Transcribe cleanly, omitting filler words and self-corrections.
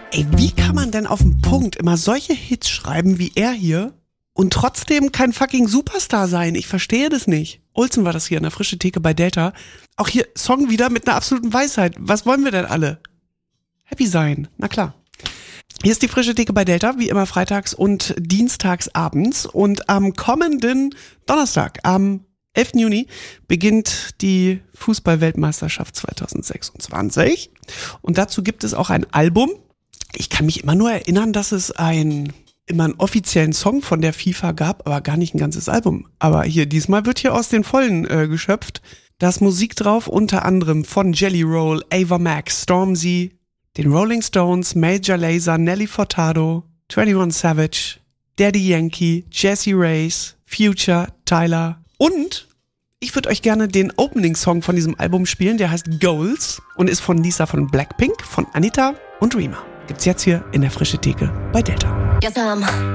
Ey, wie kann man denn auf den Punkt immer solche Hits schreiben wie er hier und trotzdem kein fucking Superstar sein? Ich verstehe das nicht. Olsen war das hier in der Frische Theke bei Delta. Auch hier Song wieder mit einer absoluten Weisheit. Was wollen wir denn alle? Happy sein, na klar. Hier ist die Frische Theke bei Delta, wie immer freitags und dienstags abends. Und am kommenden Donnerstag, am 11. Juni, beginnt die Fußball-Weltmeisterschaft 2026. Und dazu gibt es auch ein Album. Ich kann mich immer nur erinnern, dass es immer einen offiziellen Song von der FIFA gab, aber gar nicht ein ganzes Album. Aber hier, diesmal wird hier aus den Vollen geschöpft. Da ist Musik drauf, unter anderem von Jelly Roll, Ava Max, Stormzy, den Rolling Stones, Major Lazer, Nelly Furtado, 21 Savage, Daddy Yankee, Jessie Reyes, Future, Tyler und ich würde euch gerne den Opening-Song von diesem Album spielen, der heißt Goals und ist von Lisa von Blackpink, von Anita und Rema. Gibt's jetzt hier in der Frische Theke bei Delta. Yes,